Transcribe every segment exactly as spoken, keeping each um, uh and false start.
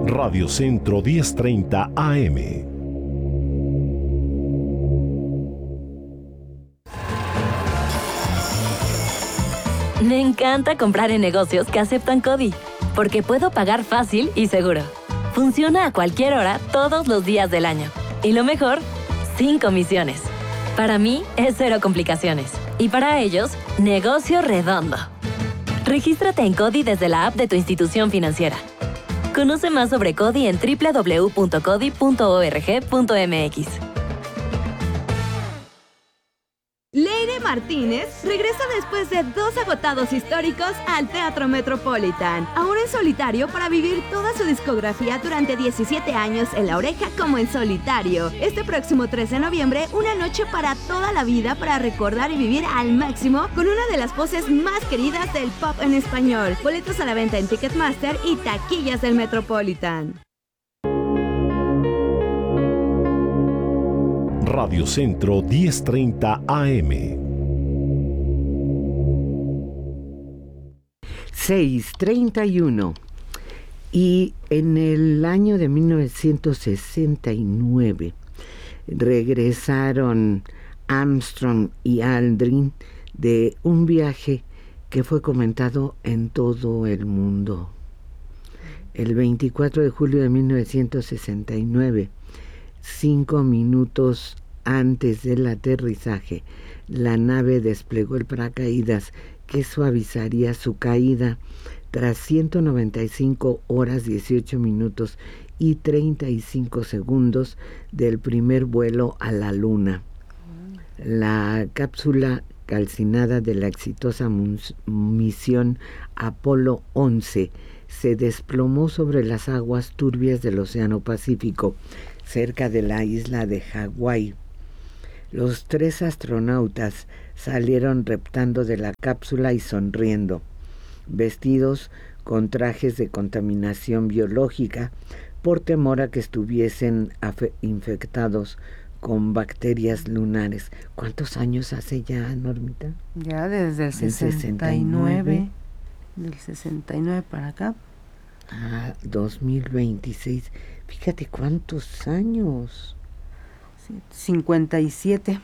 Radio Centro diez treinta A M. Me encanta comprar en negocios que aceptan CODI, porque puedo pagar fácil y seguro. Funciona a cualquier hora, todos los días del año. Y lo mejor, sin comisiones. Para mí, es cero complicaciones. Y para ellos, negocio redondo. Regístrate en CODI desde la app de tu institución financiera. Conoce más sobre CODI en doble u doble u doble u punto codi punto org punto m x. Leire Martínez regresa después de dos agotados históricos al Teatro Metropolitan, ahora en solitario para vivir toda su discografía durante diecisiete años en La Oreja como en solitario. Este próximo tres de noviembre, una noche para toda la vida para recordar y vivir al máximo con una de las voces más queridas del pop en español. Boletos a la venta en Ticketmaster y taquillas del Metropolitan. Radio Centro diez treinta A M. seis treinta y uno. Y en el año de mil novecientos sesenta y nueve regresaron Armstrong y Aldrin de un viaje que fue comentado en todo el mundo. El veinticuatro de julio de mil novecientos sesenta y nueve, cinco minutos antes del aterrizaje, la nave desplegó el paracaídas que suavizaría su caída tras ciento noventa y cinco horas, dieciocho minutos y treinta y cinco segundos del primer vuelo a la Luna. La cápsula calcinada de la exitosa mus- misión Apolo once se desplomó sobre las aguas turbias del Océano Pacífico, cerca de la isla de Hawái. Los tres astronautas salieron reptando de la cápsula y sonriendo, vestidos con trajes de contaminación biológica por temor a que estuviesen afe- infectados con bacterias lunares. ¿Cuántos años hace ya, Normita? Ya desde el sesenta y nueve, del sesenta y nueve para acá. Ah, dos mil veintiséis. Fíjate cuántos años. Sí, cincuenta y siete.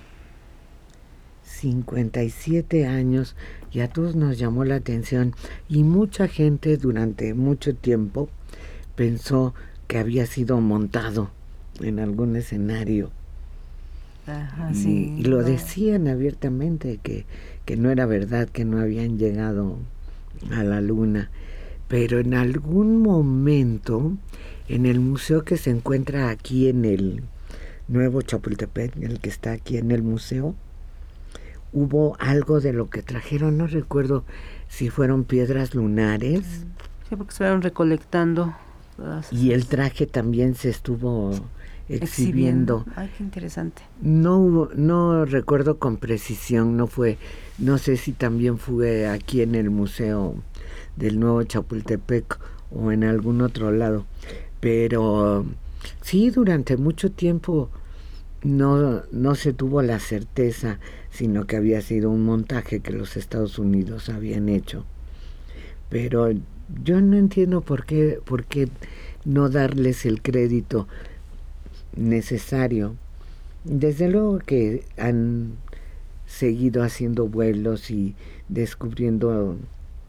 cincuenta y siete años, y a todos nos llamó la atención, y mucha gente durante mucho tiempo pensó que había sido montado en algún escenario. Ajá, y, sí, y lo no. decían abiertamente, que, que no era verdad, que no habían llegado a la Luna. Pero en algún momento, en el museo que se encuentra aquí en el Nuevo Chapultepec, el que está aquí en el museo, hubo algo de lo que trajeron, no recuerdo si fueron piedras lunares. Sí, porque se fueron recolectando todas Y el esas- traje también se estuvo exhibiendo. exhibiendo. Ay, qué interesante. No hubo, no recuerdo con precisión, no fue, no sé si también fue aquí en el Museo del Nuevo Chapultepec o en algún otro lado, pero sí, durante mucho tiempo no, no se tuvo la certeza, sino que había sido un montaje que los Estados Unidos habían hecho. Pero yo no entiendo por qué, por qué no darles el crédito necesario. Desde luego que han seguido haciendo vuelos y descubriendo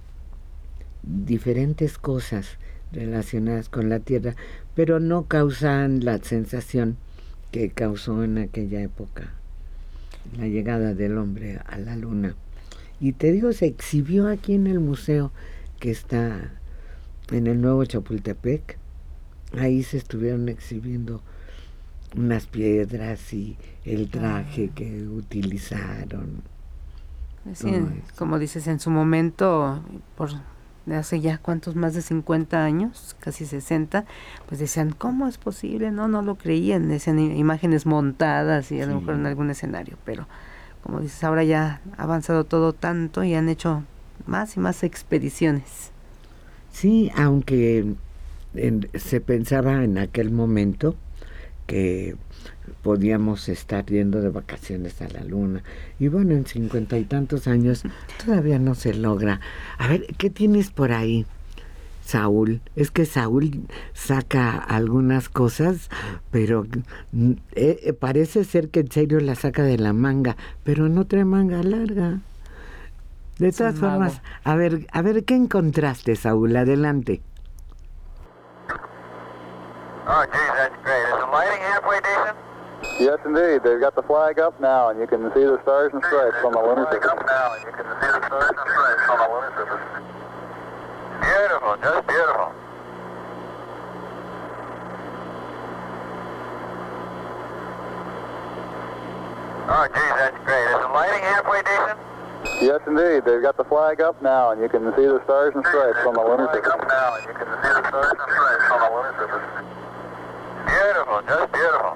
diferentes cosas relacionadas con la Tierra, pero no causan la sensación que causó en aquella época la llegada del hombre a la Luna. Y te digo, se exhibió aquí en el museo que está en el Nuevo Chapultepec. Ahí se estuvieron exhibiendo unas piedras y el traje que utilizaron. Sí, como dices, en su momento, por de hace ya cuántos, más de cincuenta años, casi sesenta, pues decían, ¿cómo es posible? No, no lo creían, decían imágenes montadas y a lo Sí. mejor en algún escenario, pero como dices, ahora ya ha avanzado todo tanto y han hecho más y más expediciones. Sí, aunque en, se pensaba en aquel momento que podíamos estar yendo de vacaciones a la Luna. Y bueno, en cincuenta y tantos años todavía no se logra. A ver, ¿qué tienes por ahí? Saúl. Es que Saúl saca algunas cosas, pero eh, parece ser que en serio la saca de la manga, pero no trae manga larga. De todas Es formas, a ver, a ver, ¿qué encontraste, Saúl? Adelante. Oh, geez, that's great. Is the lighting halfway decent? Yes, indeed. They've got the flag up now, and you can see the stars and stripes on the lunar Flag surface. up now, and you can see the stars and stripes on the lunar surface. Beautiful, just beautiful. Oh, geez, that's great. Is the lighting halfway decent? Yes, indeed. They've got the flag up now, and you can see the stars and stripes on the lunar Flag surface. up now, and you can see the stars and stripes on the lunar surface. Beautiful, just beautiful.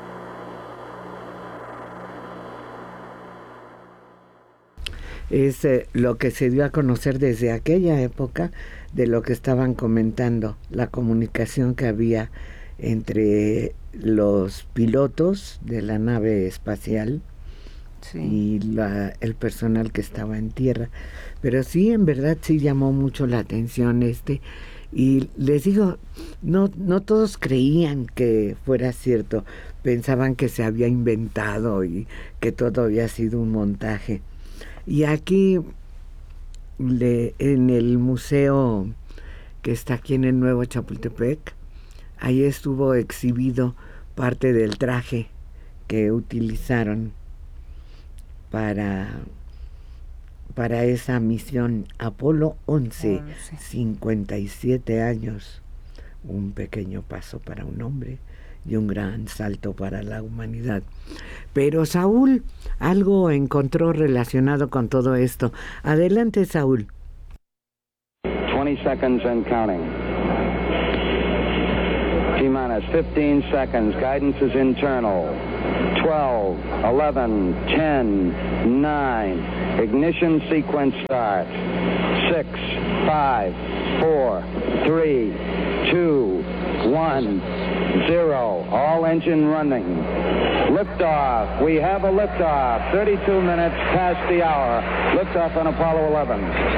Es eh, lo que se dio a conocer desde aquella época de lo que estaban comentando, la comunicación que había entre los pilotos de la nave espacial Sí. y la, el personal que estaba en tierra. Pero sí, en verdad sí llamó mucho la atención este. Y les digo, no, no todos creían que fuera cierto, pensaban que se había inventado y que todo había sido un montaje. Y aquí, le, en el museo que está aquí en el Nuevo Chapultepec, ahí estuvo exhibido parte del traje que utilizaron para, para esa misión Apolo once, once. cincuenta y siete años, un pequeño paso para un hombre y un gran salto para la humanidad. Pero Saúl algo encontró relacionado con todo esto. Adelante, Saúl. twenty seconds and counting. T-minus fifteen seconds. Guidance is internal. twelve, eleven, ten, nine. Ignition sequence start. six, five, four, three, two, one, zero. All engine running. Liftoff. We have a liftoff. thirty-two minutes past the hour. Liftoff on Apollo eleven.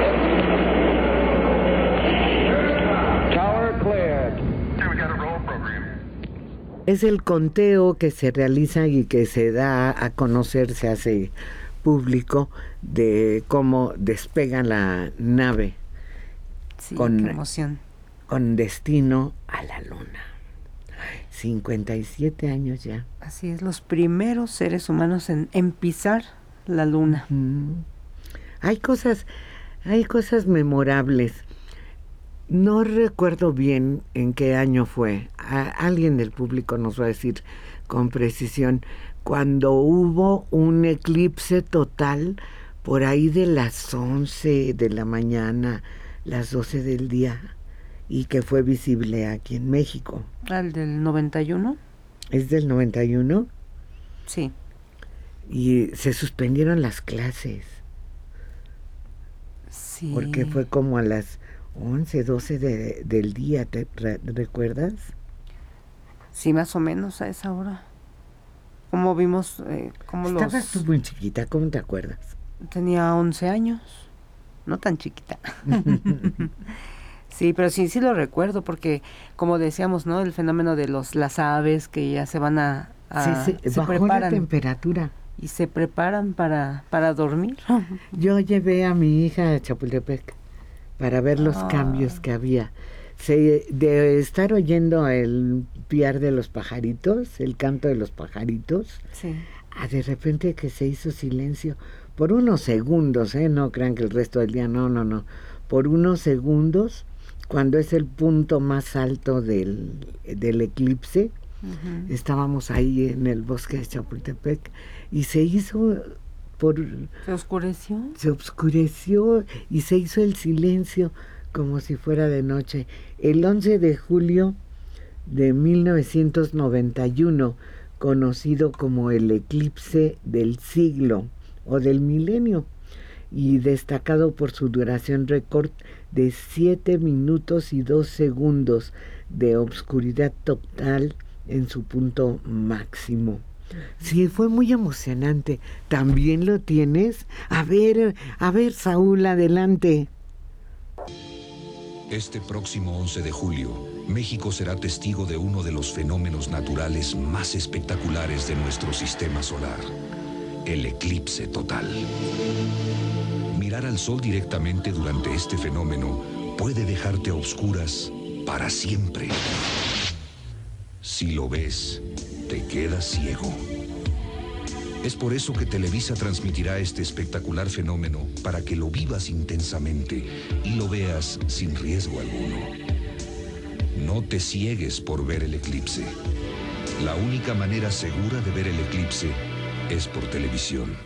Tower cleared. Okay, we got a roll program. Es el conteo que se realiza y que se da a conocer, se hace público, de cómo despega la nave Sí, con- qué emoción. con destino a la luna. cincuenta y siete años ya. Así es, los primeros seres humanos en, en pisar la luna. Mm. Hay cosas, hay cosas memorables. No recuerdo bien en qué año fue. A- alguien del público nos va a decir con precisión cuando hubo un eclipse total por ahí de las once de la mañana, las doce del día, y que fue visible aquí en México. ¿Al del noventa y uno? Es del noventa y uno Sí. y se suspendieron las clases Sí. porque fue como a las once, doce de, del día, ¿te re- recuerdas? Sí, más o menos a esa hora. Como vimos, eh, como Estabas los... tú muy chiquita, ¿cómo te acuerdas? Tenía once años, no tan chiquita. Sí, pero sí, sí lo recuerdo, porque como decíamos, ¿no? El fenómeno de los las aves que ya se van a... a- sí, sí, se bajó la preparan temperatura. y se preparan para, para dormir. Yo llevé a mi hija a Chapultepec para ver los Ah. cambios que había. Se, de estar oyendo el piar de los pajaritos, el canto de los pajaritos, Sí. a de repente que se hizo silencio por unos segundos, ¿eh? No crean que el resto del día, no, no, no. Por unos segundos, cuando es el punto más alto del, del eclipse, Ujú. estábamos ahí en el bosque de Chapultepec y se hizo por... ¿Se oscureció? se oscureció y se hizo el silencio como si fuera de noche. El once de julio de mil novecientos noventa y uno, conocido como el eclipse del siglo o del milenio, y destacado por su duración récord de siete minutos y dos segundos de obscuridad total en su punto máximo. Sí, fue muy emocionante. ¿También lo tienes? A ver, a ver, Saúl, adelante. Este próximo once de julio, México será testigo de uno de los fenómenos naturales más espectaculares de nuestro sistema solar, el eclipse total. Mirar al sol directamente durante este fenómeno puede dejarte a obscuras para siempre. Si lo ves, te quedas ciego. Es por eso que Televisa transmitirá este espectacular fenómeno para que lo vivas intensamente y lo veas sin riesgo alguno. No te ciegues por ver el eclipse. La única manera segura de ver el eclipse es por televisión.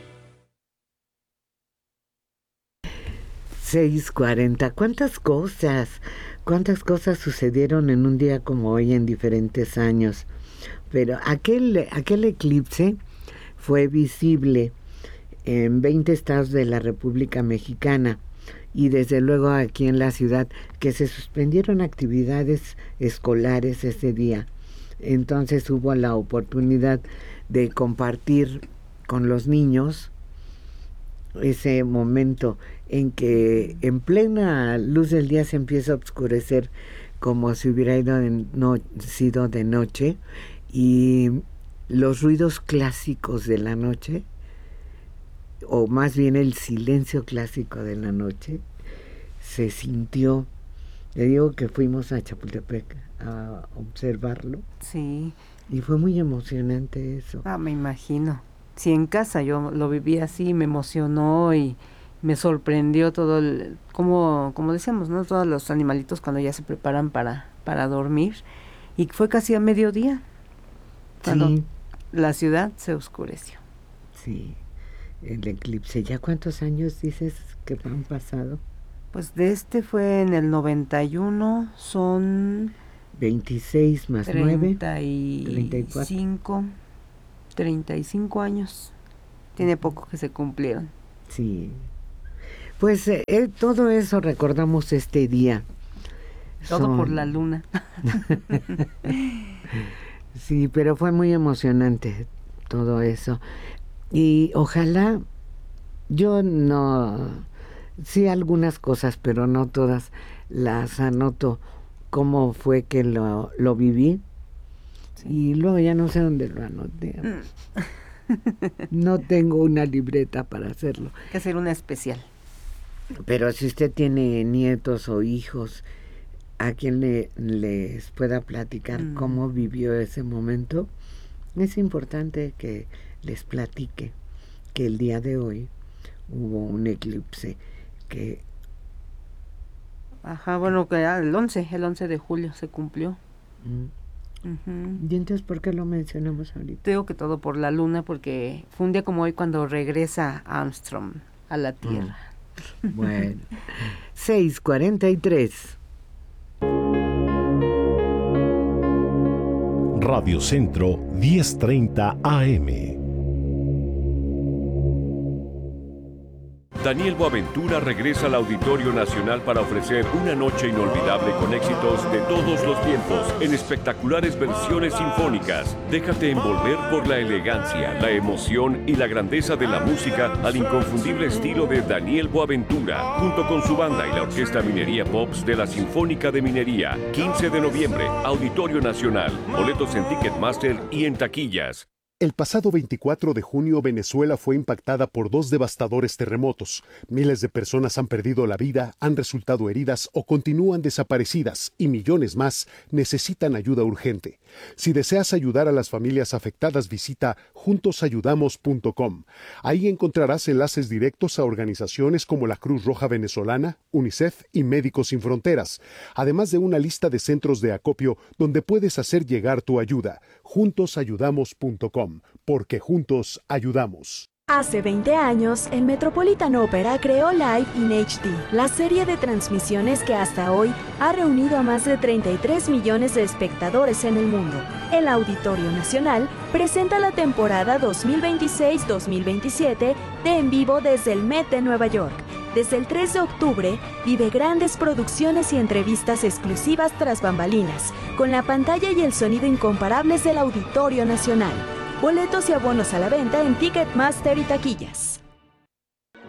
seis cuarenta. ¿Cuántas cosas? ¿Cuántas cosas sucedieron en un día como hoy en diferentes años? Pero aquel, aquel eclipse fue visible en veinte estados de la República Mexicana y desde luego aquí en la ciudad, que se suspendieron actividades escolares ese día. Entonces hubo la oportunidad de compartir con los niños ese momento en que en plena luz del día se empieza a oscurecer como si hubiera ido de no, sido de noche, y los ruidos clásicos de la noche, o más bien el silencio clásico de la noche, se sintió. Le digo que fuimos a Chapultepec a observarlo. Sí. Y fue muy emocionante eso. Ah, me imagino. Sí, en casa yo lo viví así, me emocionó y me sorprendió todo el, como, como decíamos, ¿no? Todos los animalitos cuando ya se preparan para, para dormir. Y fue casi a mediodía, cuando sí. La ciudad se oscureció. Sí, el eclipse. ¿Ya cuántos años dices que han pasado? Pues de este fue en el noventa y uno, son... veintiséis más nueve, treinta y cuatro. treinta y cinco años. Tiene poco que se cumplieron. Sí. Pues eh, todo eso recordamos este día. Todo Son... por la luna. Sí, pero fue muy emocionante todo eso. Y ojalá, yo no, sí algunas cosas, pero no todas las anoto cómo fue que lo, lo viví. Sí. Y luego ya no sé dónde lo anoté. No tengo una libreta para hacerlo. Hay que hacer una especial. Pero si usted tiene nietos o hijos a quien le, les pueda platicar mm. cómo vivió ese momento, es importante que les platique que el día de hoy hubo un eclipse que... Ajá, bueno, que el once, el once de julio se cumplió. Mm. Uh-huh. ¿Y entonces por qué lo mencionamos ahorita? Digo que todo por la luna, porque fue un día como hoy cuando regresa Armstrong a la Tierra. Mm. Bueno, seis cuarenta y tres. Radio Centro diez treinta A M. Daniel Boaventura regresa al Auditorio Nacional para ofrecer una noche inolvidable con éxitos de todos los tiempos en espectaculares versiones sinfónicas. Déjate envolver por la elegancia, la emoción y la grandeza de la música al inconfundible estilo de Daniel Boaventura, junto con su banda y la Orquesta Minería Pops de la Sinfónica de Minería. quince de noviembre, Auditorio Nacional. Boletos en Ticketmaster y en taquillas. El pasado veinticuatro de junio, Venezuela fue impactada por dos devastadores terremotos. Miles de personas han perdido la vida, han resultado heridas o continúan desaparecidas, y millones más necesitan ayuda urgente. Si deseas ayudar a las familias afectadas, visita juntos ayudamos punto com. Ahí encontrarás enlaces directos a organizaciones como la Cruz Roja Venezolana, UNICEF y Médicos Sin Fronteras, además de una lista de centros de acopio donde puedes hacer llegar tu ayuda. juntos ayudamos punto com. Porque juntos ayudamos. Hace veinte años, el Metropolitan Opera creó Live in H D, la serie de transmisiones que hasta hoy ha reunido a más de treinta y tres millones de espectadores en el mundo. El Auditorio Nacional presenta la temporada dos mil veintiséis dos mil veintisiete de En Vivo desde el Met de Nueva York. Desde el tres de octubre, vive grandes producciones y entrevistas exclusivas tras bambalinas, con la pantalla y el sonido incomparables del Auditorio Nacional. Boletos y abonos a la venta en Ticketmaster y taquillas.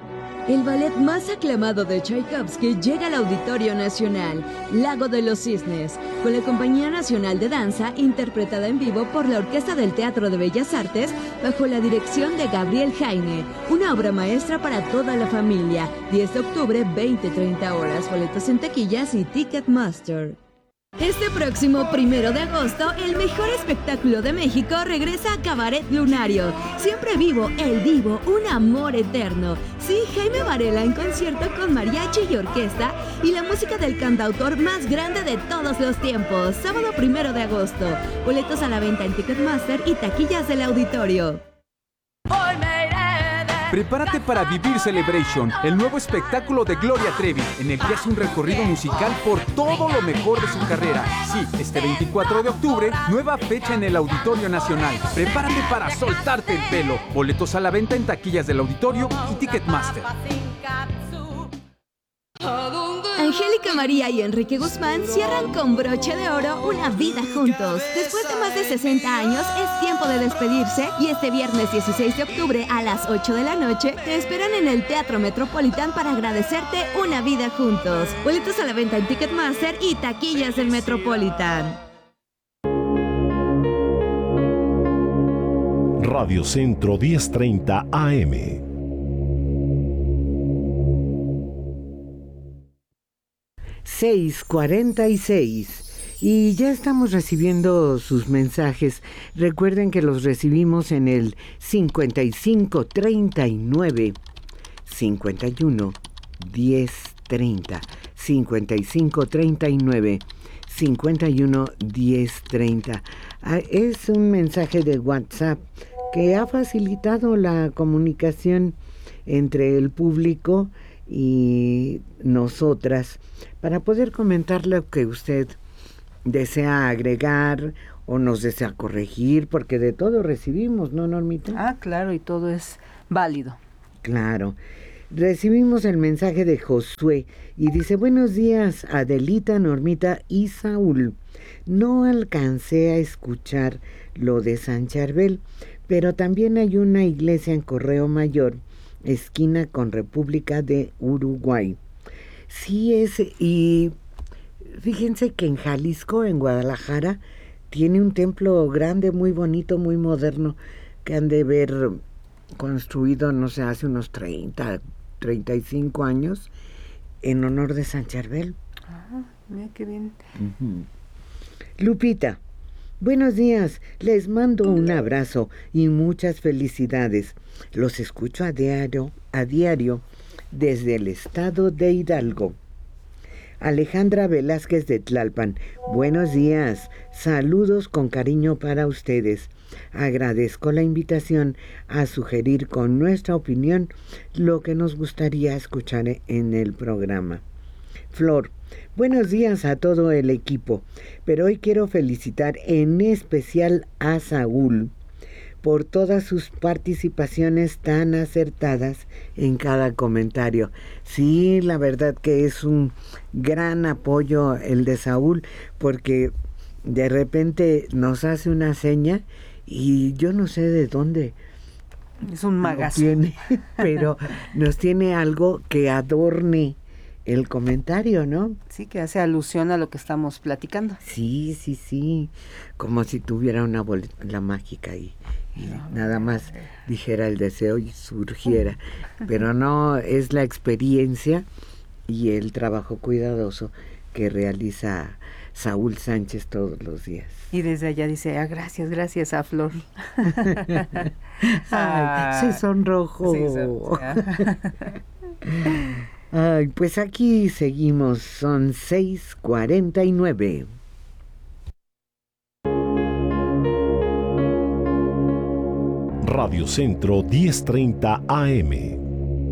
El ballet más aclamado de Tchaikovsky llega al Auditorio Nacional, Lago de los Cisnes, con la Compañía Nacional de Danza, interpretada en vivo por la Orquesta del Teatro de Bellas Artes, bajo la dirección de Gabriel Jaime. Una obra maestra para toda la familia. diez de octubre, veinte a treinta horas. Boletos en taquillas y Ticketmaster. Este próximo primero de agosto, el mejor espectáculo de México regresa a Cabaret Lunario. Siempre vivo, el divo, un amor eterno. Sí, Jaime Varela en concierto con mariachi y orquesta y la música del cantautor más grande de todos los tiempos. Sábado primero de agosto. Boletos a la venta en Ticketmaster y taquillas del auditorio. Prepárate para vivir Celebration, el nuevo espectáculo de Gloria Trevi, en el que hace un recorrido musical por todo lo mejor de su carrera. Sí, este veinticuatro de octubre, nueva fecha en el Auditorio Nacional. Prepárate para soltarte el pelo. Boletos a la venta en taquillas del auditorio y Ticketmaster. Angélica María y Enrique Guzmán cierran con broche de oro una vida juntos. Después de más de sesenta años, es tiempo de despedirse y este viernes dieciséis de octubre a las ocho de la noche te esperan en el Teatro Metropolitan para agradecerte una vida juntos. Boletos a la venta en Ticketmaster y taquillas del Metropolitan. Radio Centro diez treinta A M. seis cuarenta y seis y ya estamos recibiendo sus mensajes. Recuerden que los recibimos en el cincuenta y cinco treinta y nueve cincuenta y uno diez treinta, cincuenta y cinco treinta y nueve cincuenta y uno diez treinta. Ah, es un mensaje de WhatsApp que ha facilitado la comunicación entre el público y nosotras para poder comentar lo que usted desea agregar o nos desea corregir, porque de todo recibimos, ¿no, Normita? Ah, claro, y todo es válido. Claro. Recibimos el mensaje de Josué y dice: buenos días, Adelita, Normita y Saúl. No alcancé a escuchar lo de San Charbel, pero también hay una iglesia en Correo Mayor, esquina con República de Uruguay. Sí es, y fíjense que en Jalisco, en Guadalajara, tiene un templo grande, muy bonito, muy moderno, que han de haber construido, no sé, hace unos treinta, treinta y cinco años, en honor de San Charbel. Ah, mira qué bien. Uh-huh. Lupita, buenos días, les mando un abrazo y muchas felicidades. Los escucho a diario, a diario desde el estado de Hidalgo. Alejandra Velázquez de Tlalpan, buenos días, saludos con cariño para ustedes. Agradezco la invitación a sugerir con nuestra opinión lo que nos gustaría escuchar en el programa. Flor, buenos días a todo el equipo, pero hoy quiero felicitar en especial a Saúl por todas sus participaciones tan acertadas en cada comentario. Sí, la verdad que es un gran apoyo el de Saúl, porque de repente nos hace una seña y yo no sé de dónde es un magazo, tiene, pero nos tiene algo que adorne el comentario, ¿no? Sí, que hace alusión a lo que estamos platicando. Sí, sí, sí, como si tuviera una bolita mágica y, y no, nada más dijera el deseo y surgiera, pero no, es la experiencia y el trabajo cuidadoso que realiza Saúl Sánchez todos los días. Y desde allá dice, ah, gracias, gracias a Flor. Ay, se sonrojó. Sí, son, Ay, pues aquí seguimos, son seis cuarenta y nueve. Radio Centro diez treinta A M.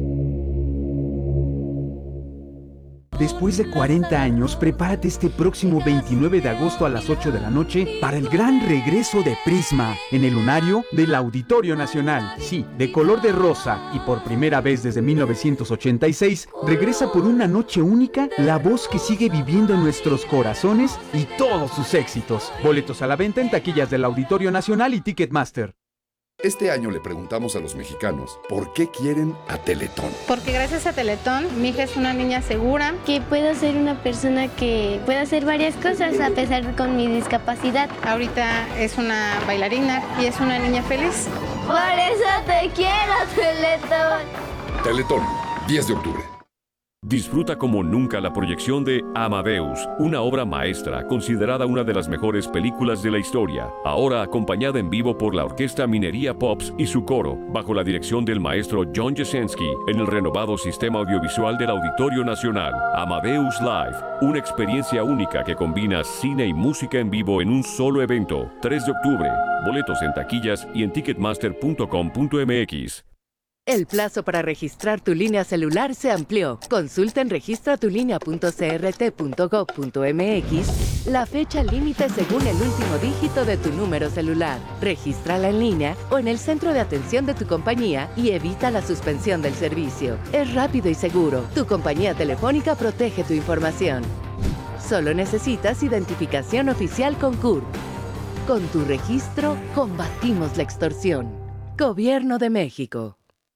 Después de cuarenta años, prepárate este próximo veintinueve de agosto a las ocho de la noche para el gran regreso de Prisma en el lunario del Auditorio Nacional. Sí, de color de rosa y por primera vez desde mil novecientos ochenta y seis, regresa por una noche única la voz que sigue viviendo en nuestros corazones y todos sus éxitos. Boletos a la venta en taquillas del Auditorio Nacional y Ticketmaster. Este año le preguntamos a los mexicanos por qué quieren a Teletón. Porque gracias a Teletón, mi hija es una niña segura. Que puedo ser una persona que pueda hacer varias cosas a pesar de con mi discapacidad. Ahorita es una bailarina y es una niña feliz. Por eso te quiero, Teletón. Teletón, diez de octubre. Disfruta como nunca la proyección de Amadeus, una obra maestra considerada una de las mejores películas de la historia, ahora acompañada en vivo por la Orquesta Minería Pops y su coro, bajo la dirección del maestro John Jasenski, en el renovado sistema audiovisual del Auditorio Nacional. Amadeus Live, una experiencia única que combina cine y música en vivo en un solo evento. tres de octubre, boletos en taquillas y en ticketmaster punto com punto m x. El plazo para registrar tu línea celular se amplió. Consulta en registra tu línea punto c r t punto gov punto m x la fecha límite según el último dígito de tu número celular. Regístrala en línea o en el centro de atención de tu compañía y evita la suspensión del servicio. Es rápido y seguro. Tu compañía telefónica protege tu información. Solo necesitas identificación oficial con C U R P. Con tu registro, combatimos la extorsión. Gobierno de México.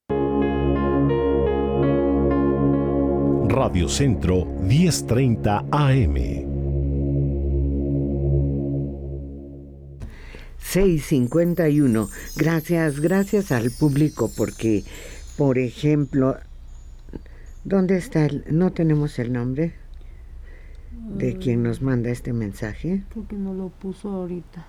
Radio Centro diez treinta A M. seis cincuenta y uno. Gracias, gracias al público porque, por ejemplo, ¿dónde está el? No tenemos el nombre de quien nos manda este mensaje. Creo que no lo puso ahorita.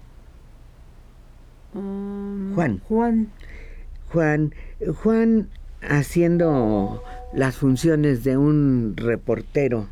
Um, Juan. Juan. Juan. Juan haciendo las funciones de un reportero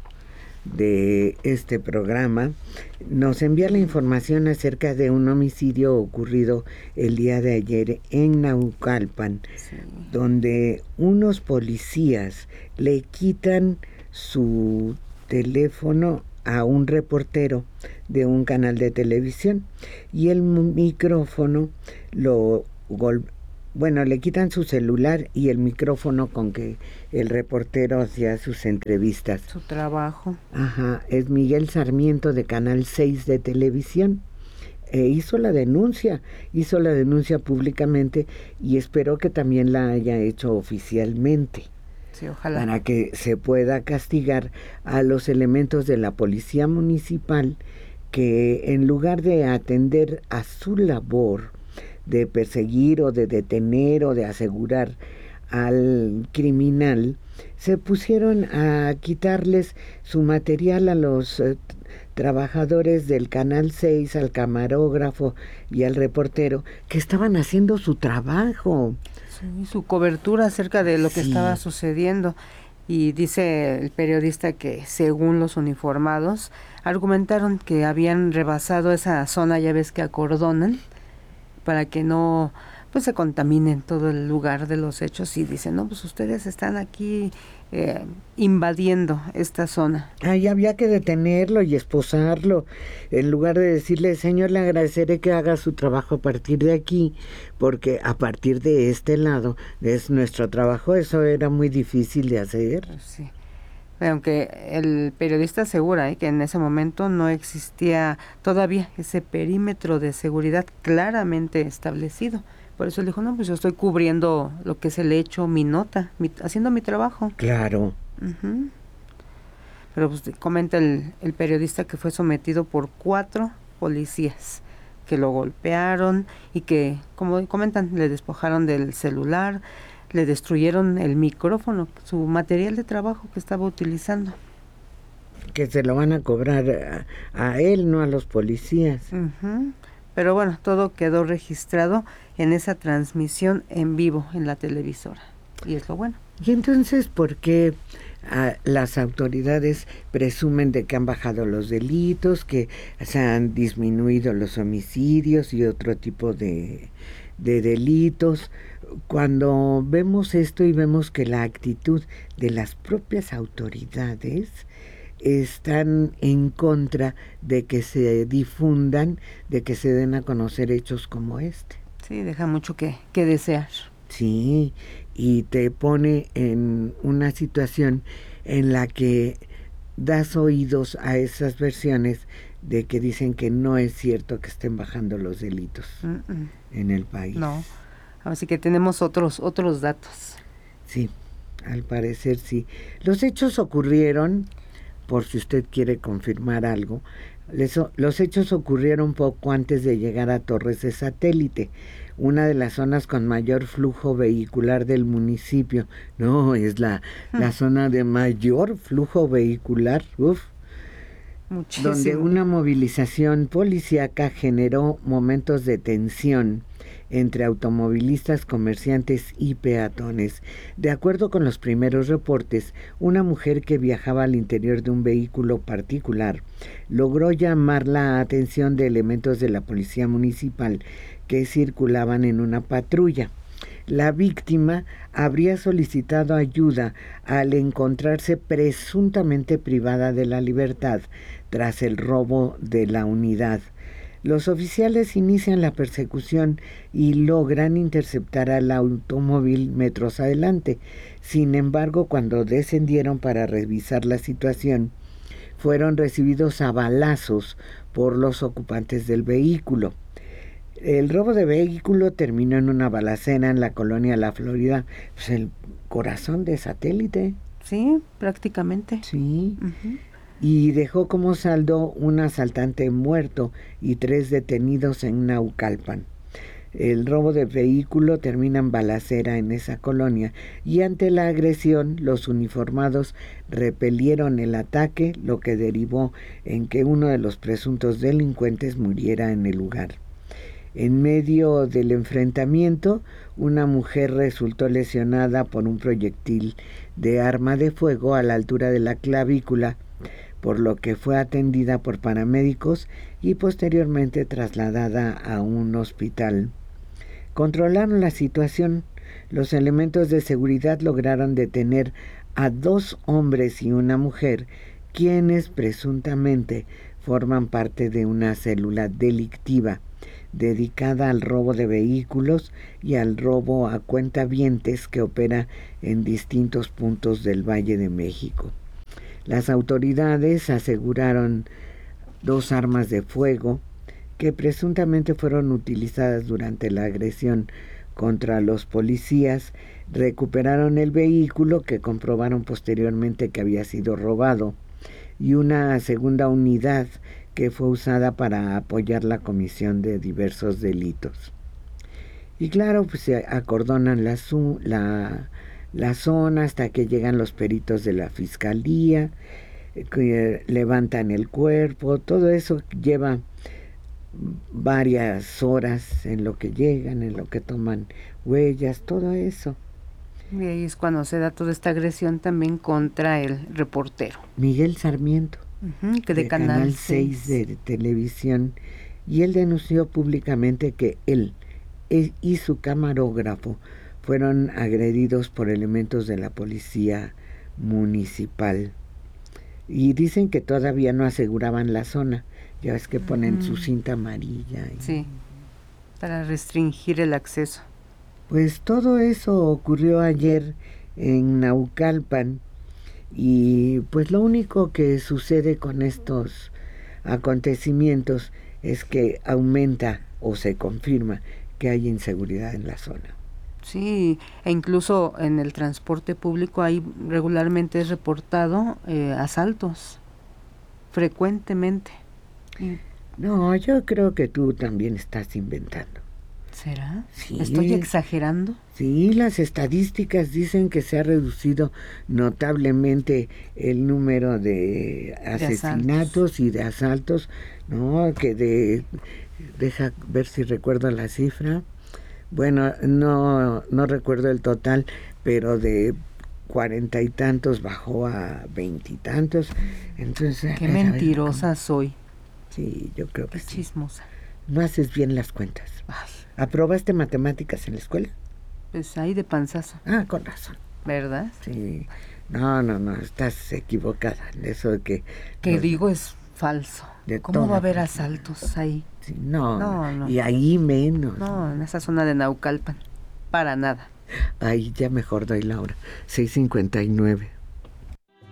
de este programa, nos envía la información acerca de un homicidio ocurrido el día de ayer en Naucalpan, sí. Donde unos policías le quitan su teléfono a un reportero de un canal de televisión y el micrófono lo golpea. Bueno, le quitan su celular y el micrófono con que el reportero hacía sus entrevistas. Su trabajo. Ajá, es Miguel Sarmiento de Canal seis de televisión. Eh, hizo la denuncia, hizo la denuncia públicamente y espero que también la haya hecho oficialmente. Sí, ojalá. Para que se pueda castigar a los elementos de la policía municipal que en lugar de atender a su labor de perseguir o de detener o de asegurar al criminal, se pusieron a quitarles su material a los eh, trabajadores del Canal seis, al camarógrafo y al reportero, que estaban haciendo su trabajo. Sí, su cobertura acerca de lo que sí. estaba sucediendo. Y dice el periodista que, según los uniformados, argumentaron que habían rebasado esa zona, ya ves que acordonan, para que no pues se contaminen todo el lugar de los hechos, y dicen, no, pues ustedes están aquí eh, invadiendo esta zona. Ahí había que detenerlo y esposarlo, en lugar de decirle, señor, le agradeceré que haga su trabajo a partir de aquí, porque a partir de este lado es nuestro trabajo. Eso era muy difícil de hacer. Sí. Aunque el periodista asegura ¿eh? que en ese momento no existía todavía ese perímetro de seguridad claramente establecido. Por eso él dijo, no, pues yo estoy cubriendo lo que es el hecho, mi nota, mi, haciendo mi trabajo. Claro. Uh-huh. Pero pues comenta el, el periodista que fue sometido por cuatro policías que lo golpearon y que, como comentan, le despojaron del celular, le destruyeron el micrófono, su material de trabajo que estaba utilizando. Que se lo van a cobrar a, a él, no a los policías. Uh-huh. Pero bueno, todo quedó registrado en esa transmisión en vivo en la televisora. Y es lo bueno. Y entonces, ¿por qué uh, las autoridades presumen de que han bajado los delitos, que se han disminuido los homicidios y otro tipo de, de delitos? Cuando vemos esto y vemos que la actitud de las propias autoridades están en contra de que se difundan, de que se den a conocer hechos como este. Sí, deja mucho que, que desear. Sí, y te pone en una situación en la que das oídos a esas versiones de que dicen que no es cierto que estén bajando los delitos Mm-mm. en el país. No, así que tenemos otros otros datos. Sí, al parecer sí. Los hechos ocurrieron, por si usted quiere confirmar algo, les, los hechos ocurrieron poco antes de llegar a Torres de Satélite, una de las zonas con mayor flujo vehicular del municipio. No, es la, hmm. la zona de mayor flujo vehicular, uf, Muchísimo. Donde una movilización policíaca generó momentos de tensión entre automovilistas, comerciantes y peatones. De acuerdo con los primeros reportes, una mujer que viajaba al interior de un vehículo particular logró llamar la atención de elementos de la policía municipal que circulaban en una patrulla. La víctima habría solicitado ayuda al encontrarse presuntamente privada de la libertad tras el robo de la unidad. Los oficiales inician la persecución y logran interceptar al automóvil metros adelante. Sin embargo, cuando descendieron para revisar la situación, fueron recibidos a balazos por los ocupantes del vehículo. El robo de vehículo terminó en una balacera en la colonia La Florida, pues el corazón de Satélite. Sí, prácticamente. Sí. Uh-huh. Y dejó como saldo un asaltante muerto y tres detenidos en Naucalpan. El robo de vehículo termina en balacera en esa colonia y ante la agresión los uniformados repelieron el ataque, lo que derivó en que uno de los presuntos delincuentes muriera en el lugar. En medio del enfrentamiento, una mujer resultó lesionada por un proyectil de arma de fuego a la altura de la clavícula, por lo que fue atendida por paramédicos y posteriormente trasladada a un hospital. Controlaron la situación. Los elementos de seguridad lograron detener a dos hombres y una mujer, quienes presuntamente forman parte de una célula delictiva dedicada al robo de vehículos y al robo a cuentavientes que opera en distintos puntos del Valle de México. Las autoridades aseguraron dos armas de fuego que presuntamente fueron utilizadas durante la agresión contra los policías, recuperaron el vehículo que comprobaron posteriormente que había sido robado y una segunda unidad que fue usada para apoyar la comisión de diversos delitos. Y claro, pues se acordonan la, la, la zona hasta que llegan los peritos de la fiscalía, que levantan el cuerpo, todo eso lleva varias horas en lo que llegan, en lo que toman huellas, todo eso. Y ahí es cuando se da toda esta agresión también contra el reportero Miguel Sarmiento, uh-huh, que de, de Canal, Canal seis de televisión, y él denunció públicamente que él y su camarógrafo fueron agredidos por elementos de la policía municipal. Y dicen que todavía no aseguraban la zona, ya ves que ponen uh-huh. su cinta amarilla. Y... Sí, para restringir el acceso. Pues todo eso ocurrió ayer en Naucalpan y pues lo único que sucede con estos acontecimientos es que aumenta o se confirma que hay inseguridad en la zona. Sí, e incluso en el transporte público ahí regularmente es reportado eh, asaltos, frecuentemente. Y... No, yo creo que tú también estás inventando. ¿Será? Sí. ¿Estoy exagerando? Sí, las estadísticas dicen que se ha reducido notablemente el número de asesinatos de y de asaltos, ¿no? Que de... Deja ver si recuerdo la cifra. Bueno, no, no recuerdo el total, pero de cuarenta y tantos bajó a veintitantos. Entonces, qué mentirosa soy. Sí, yo creo que qué sí. Chismosa. No haces bien las cuentas. Ay. ¿Aprobaste matemáticas en la escuela? Pues ahí de panzazo. Ah, con razón. ¿Verdad? Sí. No, no, no, estás equivocada. Eso de que... Que no, digo es falso. ¿Cómo va a haber forma. asaltos ahí? Sí, no, no, no, y ahí menos. No, en esa zona de Naucalpan, para nada. Ahí ya mejor doy la hora, seis cincuenta y nueve.